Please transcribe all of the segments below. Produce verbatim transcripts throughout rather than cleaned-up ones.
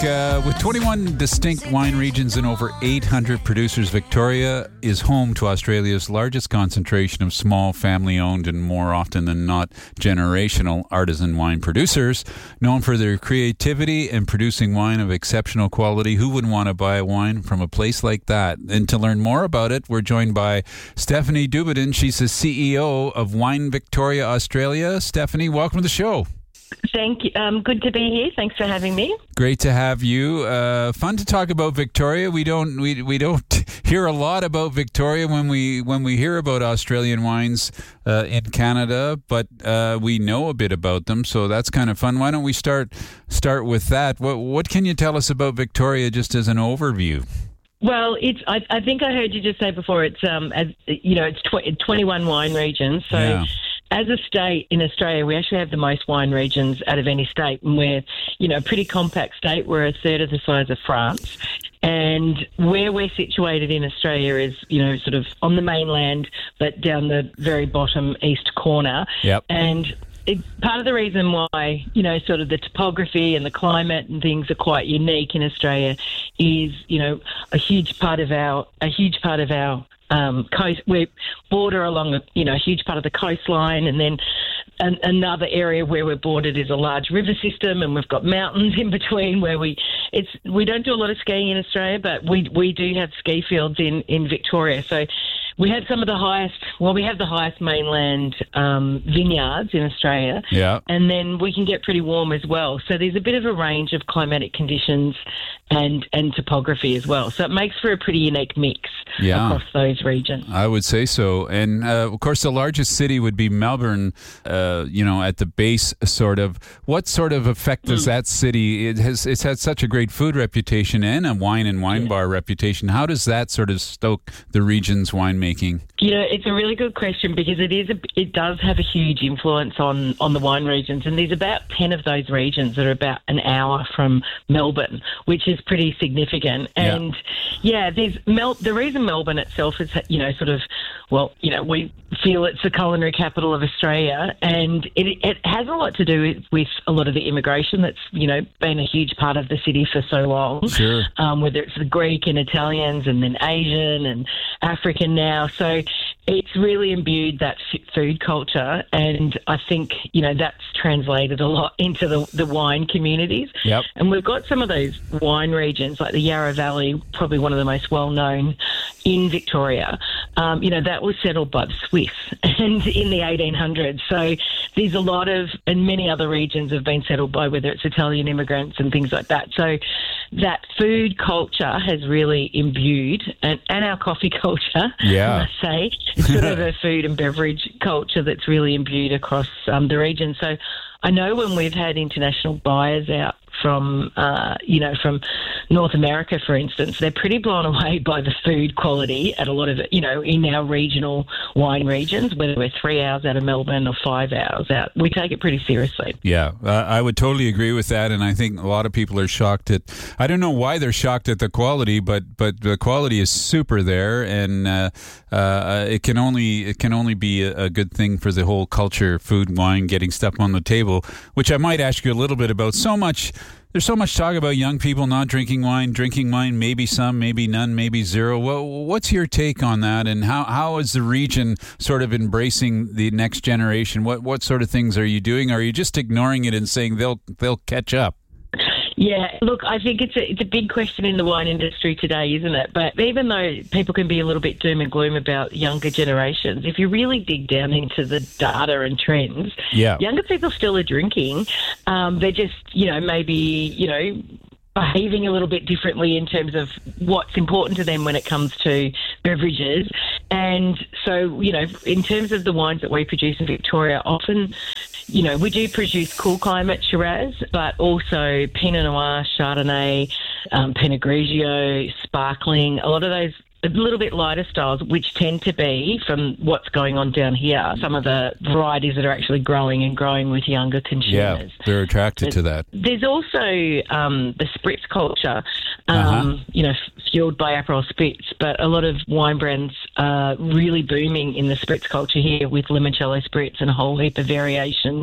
Uh, with twenty-one distinct wine regions and over eight hundred producers, Victoria is home to Australia's largest concentration of small, family-owned and more often than not generational artisan wine producers. Known for their creativity and producing wine of exceptional quality, who wouldn't want to buy a wine from a place like that? And to learn more about it, we're joined by Stephanie Dubedin. She's the C E O of Wine Victoria Australia. Stephanie, welcome to the show. Thank you. Um, good to be here. Thanks for having me. Great to have you. Uh, fun to talk about Victoria. We don't we we don't hear a lot about Victoria when we when we hear about Australian wines uh, in Canada, but uh, we know a bit about them, so that's kind of fun. Why don't we start start with that? What what can you tell us about Victoria, just as an overview? Well, it's. I, I think I heard you just say before. It's um, as you know, it's tw- twenty-one wine regions. So. Yeah. As a state in Australia, we actually have the most wine regions out of any state, and we're, you know, a pretty compact state. We're a third of the size of France, and where we're situated in Australia is, you know, sort of on the mainland, but down the very bottom east corner. Yep. And it, part of the reason why, you know, sort of the topography and the climate and things are quite unique in Australia is, you know, a huge part of our a huge part of our Um, coast, we border along, a, you know, a huge part of the coastline, and then an, another area where we're bordered is a large river system, and we've got mountains in between where we, it's we don't do a lot of skiing in Australia, but we we do have ski fields in, in Victoria. So we have some of the highest, well, we have the highest mainland um, vineyards in Australia, yeah, and then we can get pretty warm as well. So there's a bit of a range of climatic conditions and, and topography as well. So it makes for a pretty unique mix yeah. across those regions. I would say so. And uh, of course, the largest city would be Melbourne, uh, you know, at the base, sort of. What sort of effect does mm. that city, it has, it's had such a great food reputation and a wine and wine yeah. bar reputation. How does that sort of stoke the region's winemaking? You know, it's a really good question, because it is a, it does have a huge influence on, on the wine regions, and there's about ten of those regions that are about an hour from Melbourne, which is pretty significant. And yeah, yeah there's Mel- the reason Melbourne itself is, you know, sort of, well, you know, we feel it's the culinary capital of Australia, and it, it has a lot to do with, with a lot of the immigration that's, you know, been a huge part of the city for so long. Sure. Um, whether it's the Greek and Italians, and then Asian and African now. So it's really imbued that f- food culture, and I think, you know, that's translated a lot into the, the wine communities. Yep. And we've got some of those wine regions, like the Yarra Valley, probably one of the most well-known in Victoria. Um, you know, that was settled by the Swiss and in the eighteen hundreds. So there's a lot of, and many other regions have been settled by, whether it's Italian immigrants and things like that. So that food culture has really imbued, and, and our coffee culture, yeah. I must say. It's sort of a food and beverage culture that's really imbued across um, the region. So I know when we've had international buyers out from, uh, you know, from North America, for instance, they're pretty blown away by the food quality at a lot of it, you know, in our regional wine regions, whether we're three hours out of Melbourne or five hours out. We take it pretty seriously. Yeah, uh, I would totally agree with that, and I think a lot of people are shocked at, I don't know why they're shocked at the quality, but but the quality is super there, and uh, uh, it can only it can only be a, a good thing for the whole culture, food, wine, getting stuff on the table, which I might ask you a little bit about. So much There's so much talk about young people not drinking wine, drinking wine, maybe some, maybe none, maybe zero. Well, what's your take on that, and how, how is the region sort of embracing the next generation? What what sort of things are you doing? Are you just ignoring it and saying they'll they'll catch up? Yeah, look, I think it's a, it's a big question in the wine industry today, isn't it? But even though people can be a little bit doom and gloom about younger generations, if you really dig down into the data and trends, yeah. younger people still are drinking. Um, they're just, you know, maybe, you know, behaving a little bit differently in terms of what's important to them when it comes to beverages. And so, you know, in terms of the wines that we produce in Victoria, often, you know, we do produce cool climate Shiraz, but also Pinot Noir, Chardonnay, um, Pinot Grigio, sparkling, a lot of those a little bit lighter styles, which tend to be, from what's going on down here, some of the varieties that are actually growing and growing with younger consumers. Yeah, they're attracted there's, to that. There's also um, the spritz culture, um, uh-huh. you know, fueled by Aperol Spritz, but a lot of wine brands are really booming in the spritz culture here with limoncello spritz and a whole heap of variations.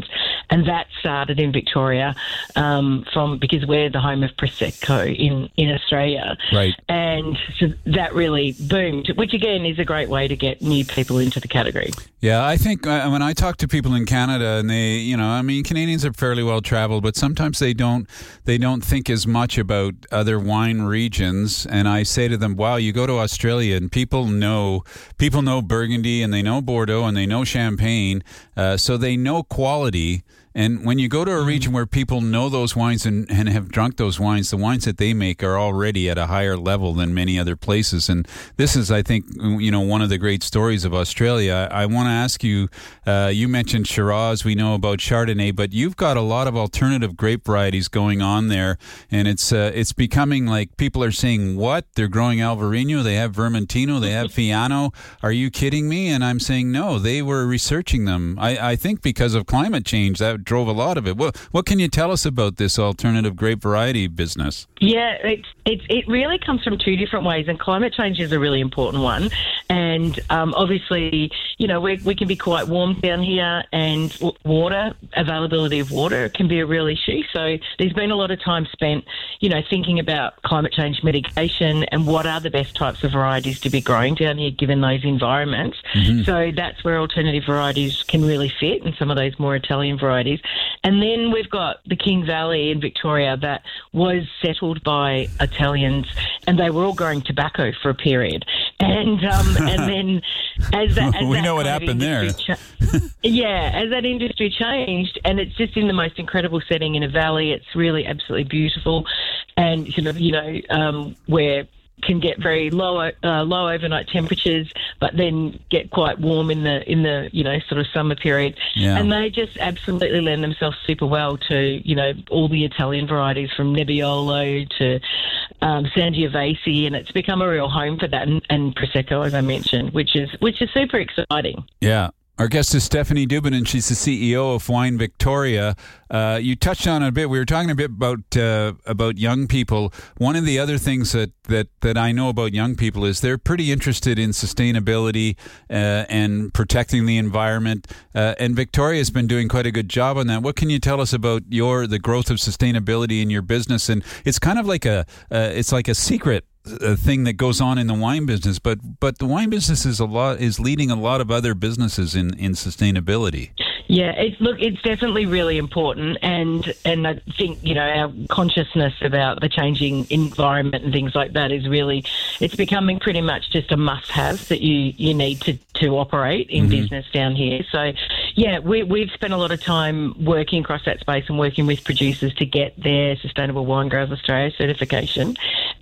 and that started in Victoria um, from because we're the home of Prosecco in, in Australia. Right. And so that really boomed, which again is a great way to get new people into the category. Yeah, I think uh, when I talk to people in Canada, and they, you know, I mean, Canadians are fairly well traveled, but sometimes they don't, they don't think as much about other wine regions. And I say to them, "Wow, you go to Australia, and people know, people know Burgundy, and they know Bordeaux, and they know Champagne, uh, so they know quality." And when you go to a region where people know those wines and, and have drunk those wines, the wines that they make are already at a higher level than many other places. And this is, I think, you know, one of the great stories of Australia. I, I want to ask you, uh, you mentioned Shiraz, we know about Chardonnay, but you've got a lot of alternative grape varieties going on there. And it's uh, it's becoming like people are saying, what? They're growing Alvarinho, they have Vermentino, they have Fiano. Are you kidding me? And I'm saying, no, they were researching them. I, I think because of climate change, that drove a lot of it. What what can you tell us about this alternative grape variety business? Yeah, it's it's it really comes from two different ways, and climate change is a really important one. And um, obviously, you know, we we can be quite warm down here, and w- water availability of water can be a real issue. So there's been a lot of time spent, you know, thinking about climate change mitigation and what are the best types of varieties to be growing down here given those environments. Mm-hmm. So that's where alternative varieties can really fit, and some of those more Italian varieties. And then we've got the King Valley in Victoria that was settled by Italians, and they were all growing tobacco for a period. And um, and then as that, as we that know what happened there. Cha- yeah, as that industry changed, and it's just in the most incredible setting in a valley. It's really absolutely beautiful, and you know, you know, um, where can get very low uh, low overnight temperatures, but then get quite warm in the in the you know sort of summer period. Yeah. And they just absolutely lend themselves super well to you know all the Italian varieties from Nebbiolo to um, Sangiovese, and it's become a real home for that, and, and Prosecco, as I mentioned, which is which is super exciting. Yeah. Our guest is Stephanie Dubin, and she's the C E O of Wine Victoria. Uh, you touched on it a bit. We were talking a bit about uh, about young people. One of the other things that, that, that I know about young people is they're pretty interested in sustainability uh, and protecting the environment. Uh, and Victoria's been doing quite a good job on that. What can you tell us about your the growth of sustainability in your business? And it's kind of like a uh, it's like a secret a thing that goes on in the wine business, but but the wine business is a lot is leading a lot of other businesses in, in sustainability. Yeah, it's look, it's definitely really important, and and I think you know our consciousness about the changing environment and things like that is really it's becoming pretty much just a must-have that you, you need to, to operate in mm-hmm. business down here. So yeah, we we've spent a lot of time working across that space and working with producers to get their Sustainable Wine Growers Australia certification,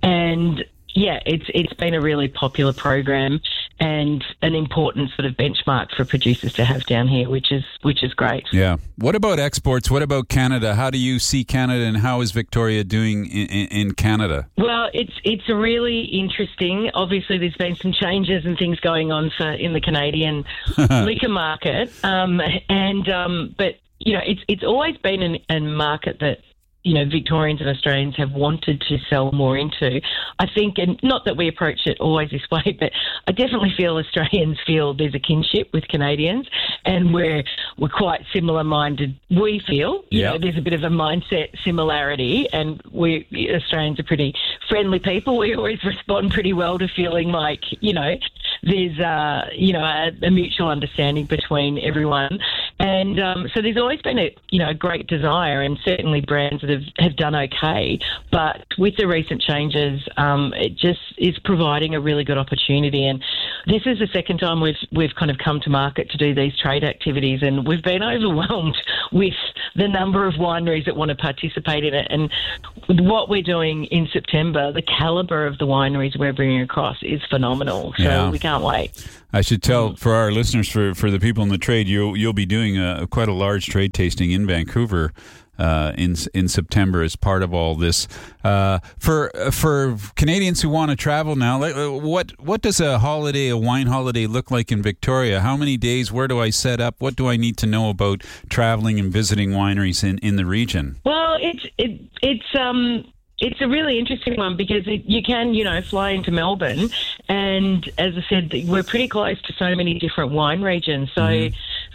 and yeah, it's it's been a really popular program and an important sort of benchmark for producers to have down here, which is which is great. Yeah. What about exports? What about Canada? How do you see Canada, and how is Victoria doing in, in, in Canada? Well, it's it's really interesting. Obviously, there's been some changes and things going on for in the Canadian liquor market, um, and um, but you know, it's it's always been an, a market that you know, Victorians and Australians have wanted to sell more into. I think, and not that we approach it always this way, but I definitely feel Australians feel there's a kinship with Canadians, and we're we're quite similar-minded. We feel, you yep. know, there's a bit of a mindset similarity, and we Australians are pretty friendly people. We always respond pretty well to feeling like, you know, there's uh, you know a, a mutual understanding between everyone, and um, so there's always been a you know a great desire, and certainly brands that have, have done okay. But with the recent changes, um, it just is providing a really good opportunity. And this is the second time we've we've kind of come to market to do these trade activities, and we've been overwhelmed with the number of wineries that want to participate in it. And what we're doing in September, the calibre of the wineries we're bringing across is phenomenal. So yeah. we can't wait. I should tell for our listeners, for, for the people in the trade, you'll you'll be doing a quite a large trade tasting in Vancouver uh, in in September as part of all this. Uh, for for Canadians who want to travel now, what what does a holiday, a wine holiday, look like in Victoria? How many days? Where do I set up? What do I need to know about traveling and visiting wineries in, in the region? Well, it's it, it's um. It's a really interesting one because it, you can, you know, fly into Melbourne, and as I said, we're pretty close to so many different wine regions. So, mm-hmm.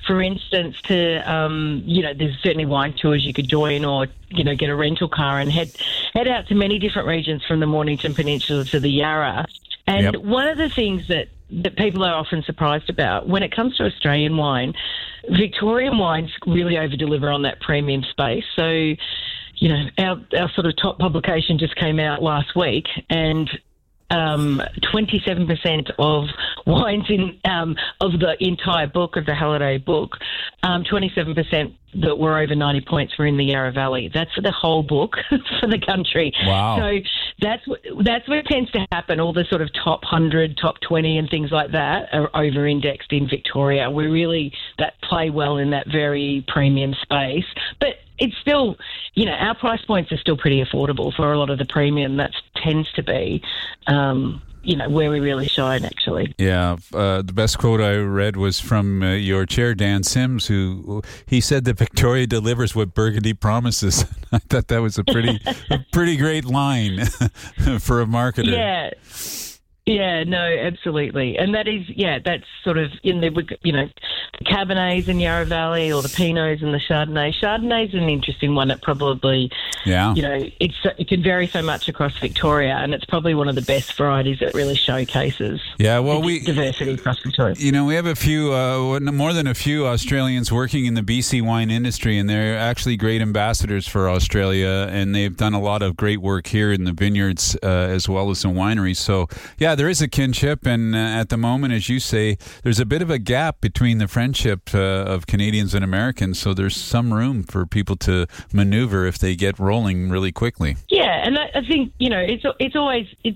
for instance, to, um, you know, there's certainly wine tours you could join or, you know, get a rental car and head, head out to many different regions from the Mornington Peninsula to the Yarra. And Yep. one of the things that, that people are often surprised about when it comes to Australian wine, Victorian wines really over-deliver on that premium space. So, you know, our, our sort of top publication just came out last week, and um, twenty-seven percent of wines in um, of the entire book, of the Halliday book, um, twenty-seven percent that were over ninety points were in the Yarra Valley. That's for the whole book for the country. Wow. So that's what, that's what tends to happen. All the sort of top one hundred, top twenty and things like that are over-indexed in Victoria. We really that play well in that very premium space. But it's still, you know, our price points are still pretty affordable for a lot of the premium. That tends to be, um, you know, where we really shine, actually. Yeah, uh, the best quote I read was from uh, your chair, Dan Sims, who he said that Victoria delivers what Burgundy promises. I thought that was a pretty, a pretty great line for a marketer. Yeah. Yeah, no, absolutely. And that is, yeah, that's sort of in the, you know, the Cabernets in Yarra Valley or the Pinots and the Chardonnay. Chardonnay is an interesting one that probably, Yeah. you know, it's it can vary so much across Victoria, and it's probably one of the best varieties that really showcases Yeah, well, the we diversity across Victoria. You know, we have a few, uh, more than a few Australians working in the B C wine industry, and they're actually great ambassadors for Australia, and they've done a lot of great work here in the vineyards uh, as well as in wineries. So, yeah, there is a kinship, and uh, at the moment, as you say, there's a bit of a gap between the friendship uh, of Canadians and Americans, so there's some room for people to maneuver if they get rolling really quickly. Yeah, and I, I think, you know, it's it's always, it's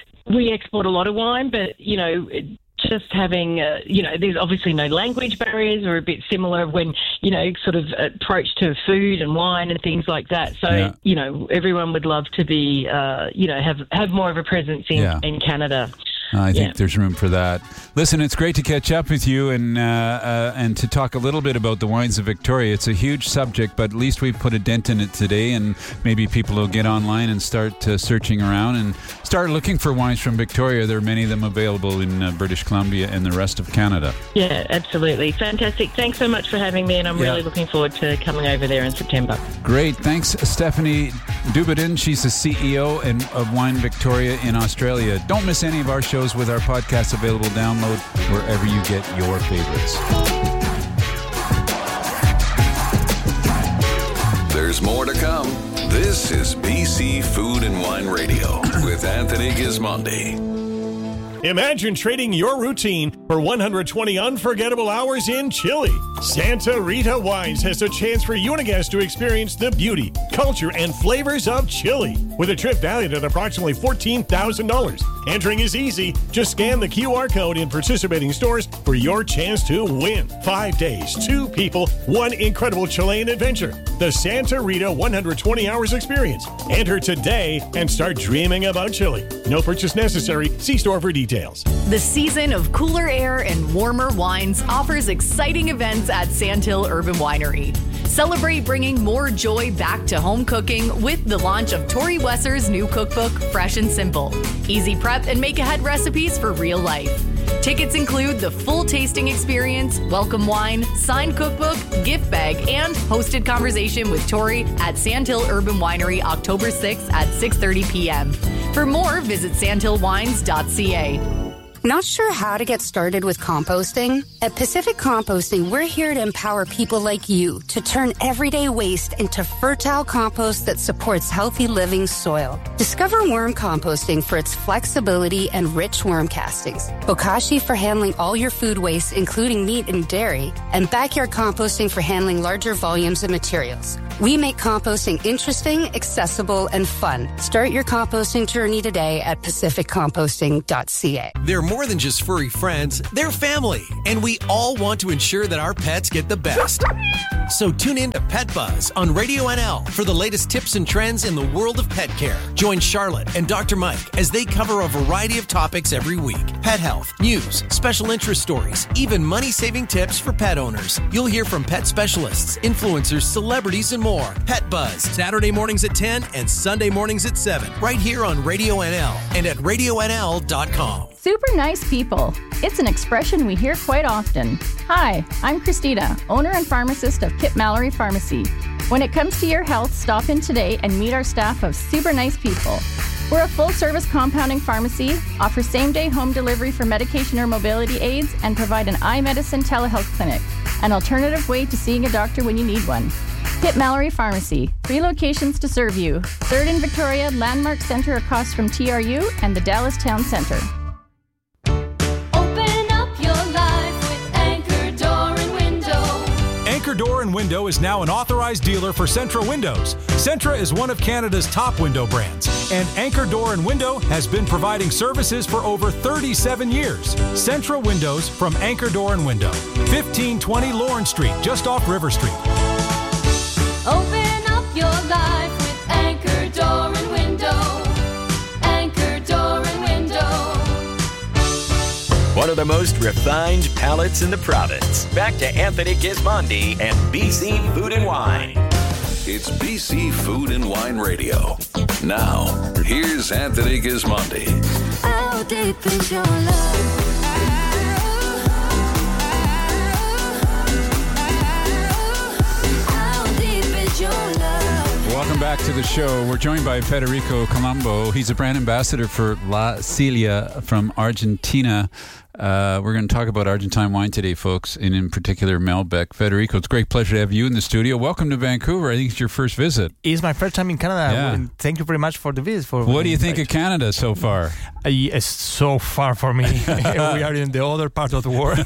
we export a lot of wine, but, you know, it, just having, uh, you know, there's obviously no language barriers, or a bit similar when, you know, sort of approach to food and wine and things like that. So, Yeah. you know, everyone would love to be, uh, you know, have have more of a presence in, Yeah. in Canada. I think Yeah. there's room for that. Listen, it's great to catch up with you and uh, uh, and to talk a little bit about the wines of Victoria. It's a huge subject, but at least we've put a dent in it today, and maybe people will get online and start uh, searching around and start looking for wines from Victoria. There are many of them available in uh, British Columbia and the rest of Canada. Yeah, absolutely. Fantastic. Thanks so much for having me, and I'm Yeah. really looking forward to coming over there in September. Great. Thanks, Stephanie Dubedin. She's the C E O and of Wine Victoria in Australia. Don't miss any of our shows with our podcast available. Download wherever you get your favorites. There's more to come. This is B C Food and Wine Radio with Anthony Gismondi. Imagine trading your routine for one hundred twenty unforgettable hours in Chile. Santa Rita Wines has a chance for you and a guest to experience the beauty, culture, and flavors of Chile with a trip valued at approximately fourteen thousand dollars. Entering is easy. Just scan the Q R code in participating stores for your chance to win. Five days, two people, one incredible Chilean adventure. The Santa Rita one hundred twenty hours experience. Enter today and start dreaming about Chile. No purchase necessary. See store for details. The season of cooler air and warmer wines offers exciting events at Sandhill Urban Winery. Celebrate bringing more joy back to home cooking with the launch of Tori Wesser's new cookbook, Fresh and Simple. Easy prep and make-ahead recipes for real life. Tickets include the full tasting experience, welcome wine, signed cookbook, gift bag, and hosted conversation with Tori at Sandhill Urban Winery October sixth at six thirty p.m. For more, visit sandhill wines dot c a. Not sure how to get started with composting? At Pacific Composting, we're here to empower people like you to turn everyday waste into fertile compost that supports healthy living soil. Discover worm composting for its flexibility and rich worm castings, Bokashi for handling all your food waste, including meat and dairy, and backyard composting for handling larger volumes of materials. We make composting interesting, accessible, and fun. Start your composting journey today at pacific composting dot c a. They're more than just furry friends, they're family, and we all want to ensure that our pets get the best. So tune in to Pet Buzz on Radio N L for the latest tips and trends in the world of pet care. Join Charlotte and Doctor Mike as they cover a variety of topics every week. Pet health, news, special interest stories, even money-saving tips for pet owners. You'll hear from pet specialists, influencers, celebrities, and more. Pet Buzz, Saturday mornings at ten and Sunday mornings at seven, right here on Radio N L and at radio n l dot com. Super nice people. It's an expression we hear quite often. Hi, I'm Christina, owner and pharmacist of Kip Mallory Pharmacy. When it comes to your health, stop in today and meet our staff of super nice people. We're a full-service compounding pharmacy, offer same-day home delivery for medication or mobility aids, and provide an eye medicine telehealth clinic, an alternative way to seeing a doctor when you need one. Kip Mallory Pharmacy, three locations to serve you. Third in Victoria, Landmark Center across from T R U, and the Dallas Town Center. Anchor Door and Window is now an authorized dealer for Centra Windows. Centra is one of Canada's top window brands, and Anchor Door and Window has been providing services for over thirty-seven years. Centra Windows from Anchor Door and Window, fifteen twenty Lawrence Street, just off River Street. Open up your life with Anchor Door and Window. Anchor Door and Window. One of the most refined palates in the province. Back to Anthony Gismondi and B C Food and Wine. It's B C Food and Wine Radio. Now, here's Anthony Gismondi. How deep is your love? Welcome back to the show. We're joined by Federico Colombo. He's a brand ambassador for La Cilia from Argentina. Uh, we're going to talk about Argentine wine today, folks, and in particular Malbec. Federico, it's a great pleasure to have you in the studio. Welcome to Vancouver. I think it's your first visit. It's my first time in Canada. Yeah. Thank you very much for the visit. For what do you think of Canada so far? Uh, it's so far for me. We are in the other part of the world.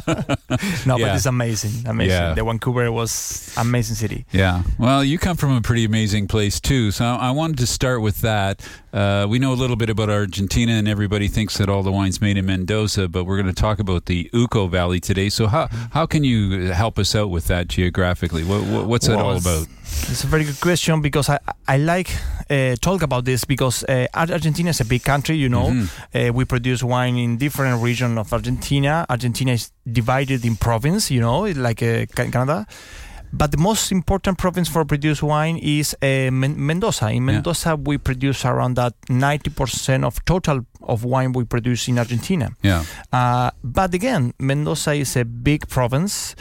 No, yeah. but it's amazing. Amazing. Yeah. The Vancouver was amazing city. Yeah. Well, you come from a pretty amazing place too. So I wanted to start with that. Uh, we know a little bit about Argentina, and everybody thinks that all the wine's made in Mendoza, but we're going to talk about the Uco Valley today. So how how can you help us out with that geographically? What, what, what's that well, all about? It's a very good question, because I I like uh, talk about this because uh, Argentina is a big country, you know. Mm-hmm. Uh, we produce wine in different regions of Argentina. Argentina is divided in province, you know, like uh, Canada. But the most important province for produce wine is uh, Men- Mendoza. In Mendoza, yeah. we produce around that ninety percent of total of wine we produce in Argentina. Yeah. Uh, but again, Mendoza is a big province.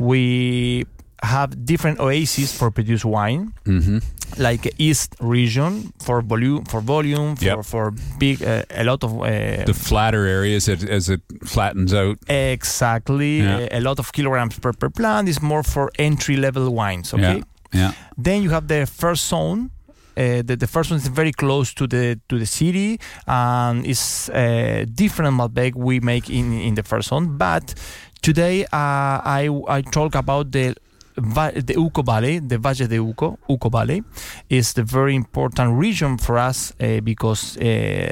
We have different oases for produce wine, mm-hmm. like East region for volume, for volume, for, yep. for big, uh, a lot of uh, the flatter areas as, as it flattens out. Exactly, yeah. a, a lot of kilograms per, per plant is more for entry level wines. Okay, yeah. yeah. Then you have the first zone. Uh, the, the first one is very close to the to the city, and it's uh, different Malbec we make in in the first zone. But today, uh, I I talk about the. The Uco Valley, the Valle de Uco, Uco Valley, is the very important region for us uh, because uh,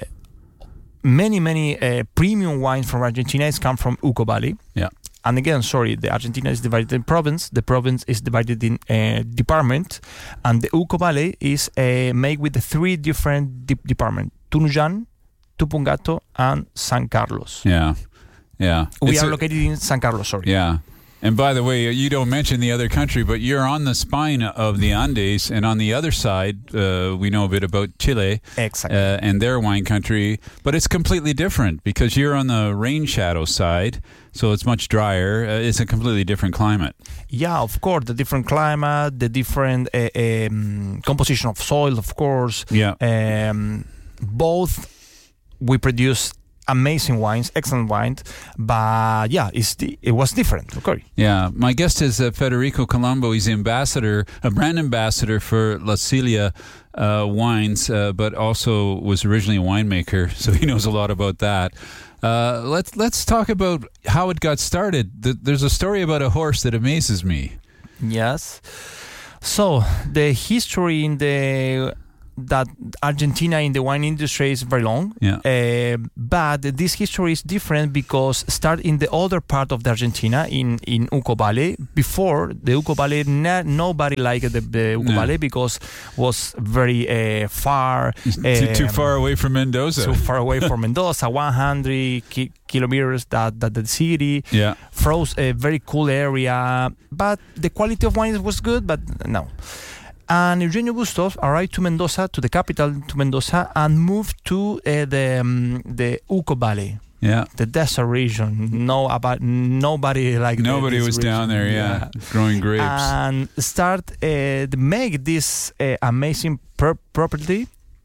many, many uh, premium wines from Argentina come from Uco Valley. Yeah. And again, sorry, the Argentina is divided in province. The province is divided in uh, department, and the Uco Valley is uh, made with the three different de- departments: Tunuyán, Tupungato, and San Carlos. Yeah, yeah. We it's are a, located in San Carlos. Sorry. Yeah. And by the way, you don't mention the other country, but you're on the spine of the Andes, and on the other side, uh, we know a bit about Chile, exactly, uh, and their wine country, but it's completely different because you're on the rain shadow side, so it's much drier. Uh, it's a completely different climate. Yeah, of course, the different climate, the different uh, um, composition of soil, of course. Yeah. Um, both we produce amazing wines, excellent wines, but yeah, it's the, it was different. Okay. Yeah, my guest is uh, Federico Colombo. He's the ambassador, a brand ambassador for La Cilia uh, wines, uh, but also was originally a winemaker, so he knows a lot about that. Uh, let's let's talk about how it got started. The, there's a story about a horse that amazes me. Yes. So the history in the that Argentina in the wine industry is very long. Yeah. Uh, but this history is different because start in the other part of the Argentina, in, in Uco Valley. Before the Uco Valley, na- nobody liked the, the Uco No. Valley because was very uh, far. too, too um, far away from Mendoza. Too far away from Mendoza, one hundred ki- kilometers that, that the city. Yeah. Froze a very cool area, but the quality of wine was good, but no. And Eugenio Bustos arrived to Mendoza, to the capital, to Mendoza, and moved to uh, the um, the Uco Valley, Yeah. the desert region. No, about nobody like the- Nobody this was down region. there, yeah, growing grapes. And start uh, to make this uh, amazing per- property.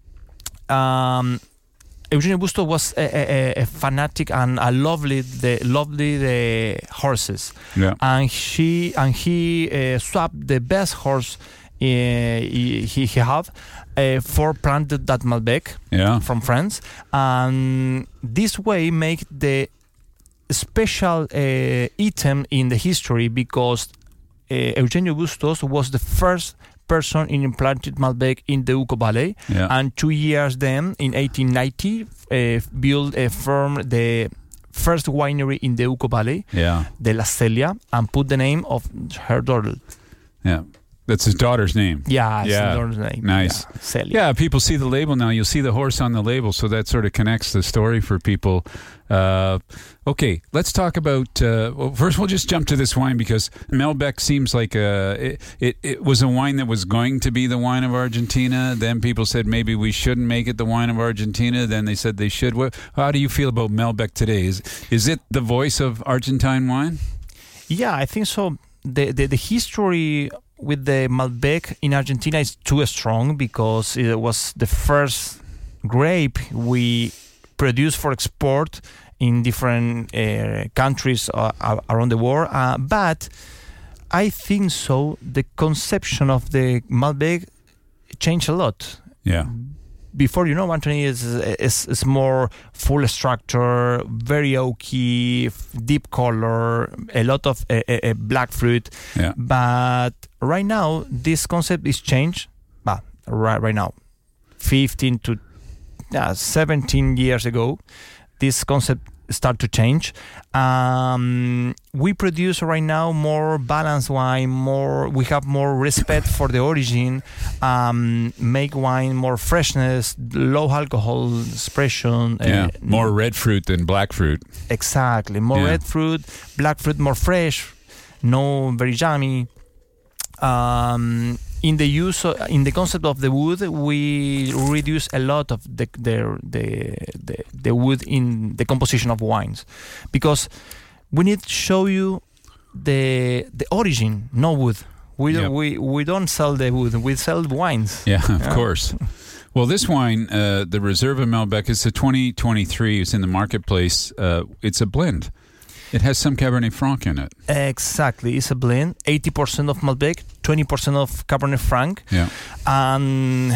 Um, Eugenio Bustos was a, a, a fanatic and a lovely, the lovely the horses. Yeah. And she and he uh, swapped the best horse uh, he he have uh, for planted that Malbec Yeah. from France, and this way make the special uh, item in the history because uh, Eugenio Bustos was the first person in implanted Malbec in the Uco Valley, Yeah. and two years then in eighteen ninety uh, built a firm the first winery in the Uco Valley, Yeah. the La Celia, and put the name of her daughter. Yeah. That's his daughter's name. Yeah, it's Yeah. the daughter's name. Nice. Yeah, Celia. Yeah, people see the label now. You'll see the horse on the label, so that sort of connects the story for people. Uh, okay, let's talk about. Uh, well, first, we'll just jump to this wine because Malbec seems like a. It, it, it was a wine that was going to be the wine of Argentina. Then people said maybe we shouldn't make it the wine of Argentina. Then they said they should. What, how do you feel about Malbec today? Is is it the voice of Argentine wine? Yeah, I think so. The the, the history with the Malbec in Argentina is too strong because it was the first grape we produced for export in different uh, countries uh, around the world. Uh, but I think so. The conception of the Malbec changed a lot. Yeah. Before, you know, Anthony is, is is more full structure, very oaky, deep color, a lot of uh, uh, black fruit. Yeah. But right now, this concept is changed. But right, right now, fifteen to uh, seventeen years ago, this concept start to change. Um, we produce right now more balanced wine, more we have more respect for the origin, um, make wine more freshness, low alcohol expression. Yeah. Uh, More red fruit than black fruit. Exactly. More Yeah. red fruit, black fruit more fresh, no very jammy. Um, in the use of, in the concept of the wood, we reduce a lot of the the, the the the wood in the composition of wines, because we need to show you the the origin, no wood. We Yep. don't, we we don't sell the wood. We sell wines. Yeah, of Yeah. course. Well, this wine, uh, the Reserva Malbec, is a twenty twenty-three. It's in the marketplace. Uh, it's a blend. It has some Cabernet Franc in it. Exactly, it's a blend. eighty percent of Malbec, twenty percent of Cabernet Franc. Yeah. And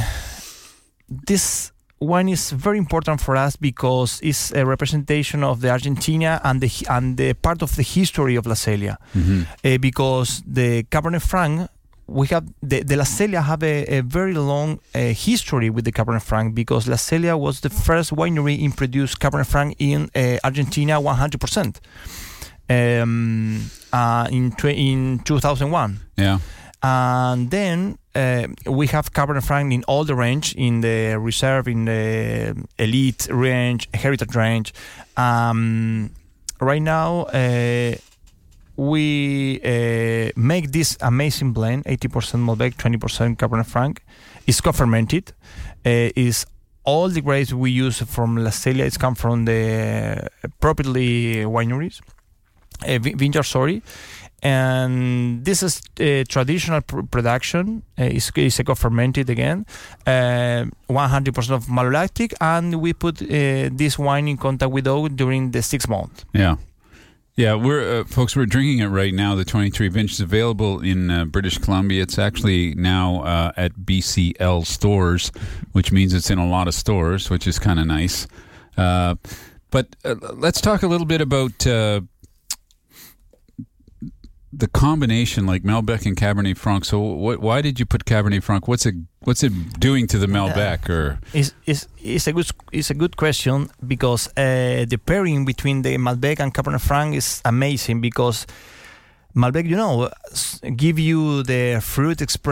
this wine is very important for us because it's a representation of the Argentina and the and the part of the history of La Celia. Mm-hmm. Uh, because the Cabernet Franc, we have the, the La Celia have a, a very long uh, history with the Cabernet Franc because La Celia was the first winery in produce Cabernet Franc in uh, Argentina one hundred percent um, uh, in tw- in two thousand one. Yeah. And then uh, we have Cabernet Franc in all the range, in the reserve, in the elite range, heritage range. Um, right now, uh, we uh, make this amazing blend, eighty percent Malbec, twenty percent Cabernet Franc. It's co-fermented. Uh, is all the grapes we use from La Celia, it's come from the properly wineries, uh, vineyard, sorry. And this is a traditional pr- production. Uh, it's, it's a co-fermented again, uh, one hundred percent of malolactic, and we put uh, this wine in contact with oak during the six months. Yeah. Yeah, we're uh, folks. We're drinking it right now. The twenty-three vintage is available in uh, British Columbia. It's actually now uh, at B C L stores, which means it's in a lot of stores, which is kind of nice. Uh, but uh, let's talk a little bit about uh, the combination like Malbec and Cabernet Franc. So what? Why did you put Cabernet Franc? What's it What's it doing to the Malbec? Or It's, it's, it's a good it's a good question because uh, the pairing between the Malbec and Cabernet Franc is amazing because Malbec, you know, s- give you the fruit expression.